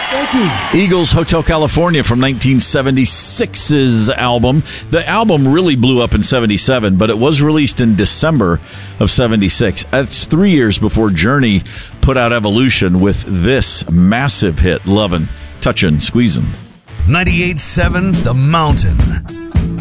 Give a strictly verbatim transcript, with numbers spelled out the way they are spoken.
Thank you. Eagles Hotel California from nineteen seventy-six's album. The album really blew up in seventy-seven, but it was released in December of seventy-six. That's three years before Journey put out Evolution with this massive hit, Lovin', Touchin', Squeezin'. ninety-eight point seven The Mountain.